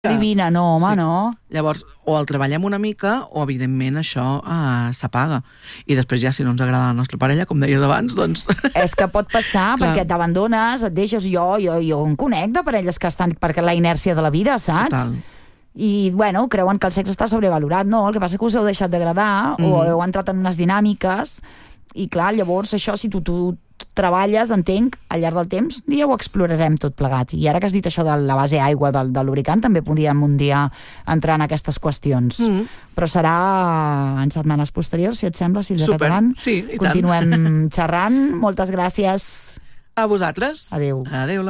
Divina, no, home, no. Llavors, o el treballem una mica o, evidentment, això s'apaga. I després ja, si no ens agrada la nostra parella, com deies abans, doncs... És que pot passar, perquè t'abandones, et deixes, jo em conec de parelles que estan perquè la inèrcia de la vida, saps? Total. I, bueno, creuen que el sexe està sobrevalorat, no? El que passa és que us heu deixat d'agradar o heu entrat en unes dinàmiques i, clar, llavors això, si tu treballes, entenc, al llarg del temps, un dia ho explorarem tot plegat. I ara que has dit això de la base aigua del lubricant, també podíem un dia entrar en aquestes qüestions. Però serà en setmanes posteriors, si et sembla, Sílvia Catalán. Sí, i tant. Continuem xerrant. Moltes gràcies. A vosaltres. Adéu. Adéu.